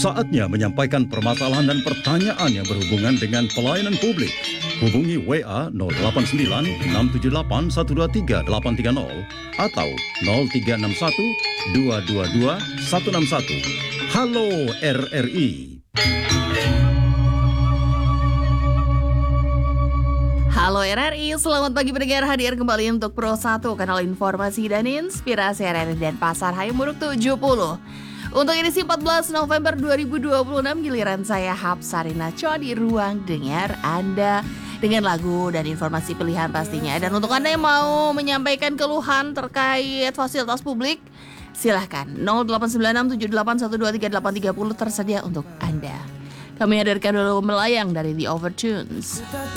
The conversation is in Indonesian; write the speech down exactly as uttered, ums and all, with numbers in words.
Saatnya menyampaikan permasalahan dan pertanyaan yang berhubungan dengan pelayanan publik. Hubungi W A nol delapan sembilan enam tujuh delapan satu dua tiga delapan tiga nol atau nol tiga enam satu dua dua dua satu enam satu. Halo R R I. Halo R R I, selamat pagi pendengar, hadir kembali untuk Pro satu, kanal informasi dan inspirasi R R I dan Pasar Hayamuruk tujuh puluh. Untuk edisi empat belas November dua ribu dua puluh enam, giliran saya Hapsarina Choa di ruang dengar Anda dengan lagu dan informasi pilihan pastinya. Dan untuk Anda yang mau menyampaikan keluhan terkait fasilitas publik, silahkan nol delapan sembilan enam tujuh delapan satu dua tiga delapan tiga nol tersedia untuk Anda. Kami hadirkan dulu melayang dari The Overtunes.